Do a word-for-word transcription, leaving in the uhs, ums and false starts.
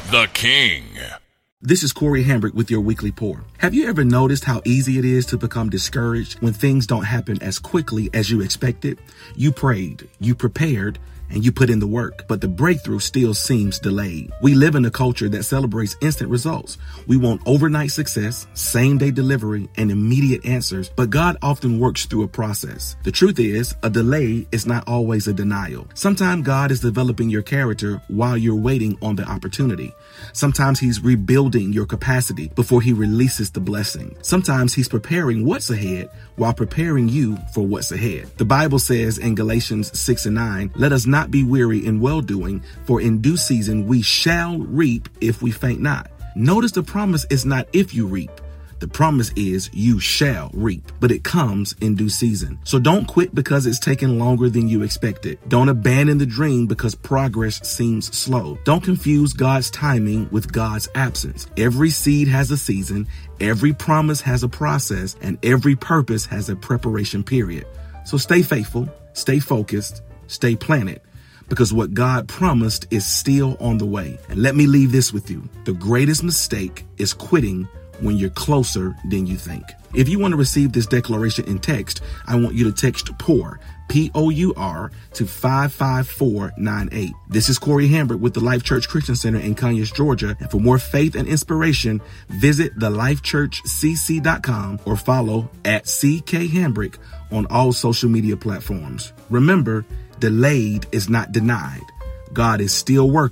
the king. This is Corey Hambrick with your weekly pour. Have you ever noticed how easy it is to become discouraged when things don't happen as quickly as you expected? You prayed, you prepared, and you put in the work, but the breakthrough still seems delayed. We live in a culture that celebrates instant results. We want overnight success, same-day delivery, and immediate answers, but God often works through a process. The truth is, a delay is not always a denial. Sometimes God is developing your character while you're waiting on the opportunity. Sometimes he's rebuilding your capacity before he releases the blessing. Sometimes he's preparing what's ahead while preparing you for what's ahead. The Bible says in Galatians six and nine, let us not be weary in well-doing, for in due season we shall reap if we faint not. Notice the promise is not if you reap. The promise is you shall reap, but it comes in due season. So don't quit because it's taking longer than you expected. Don't abandon the dream because progress seems slow. Don't confuse God's timing with God's absence. Every seed has a season, every promise has a process, and every purpose has a preparation period. So stay faithful, stay focused, stay planted, because what God promised is still on the way. And let me leave this with you. The greatest mistake is quitting when you're closer than you think. If you want to receive this declaration in text, I want you to text POUR, P O U R, to five five four nine eight. This is Corey Hambrick with the Life Church Christian Center in Conyers, Georgia. And for more faith and inspiration, visit the life church c c dot com or follow at C K Hambrick on all social media platforms. Remember, delayed is not denied. God is still working.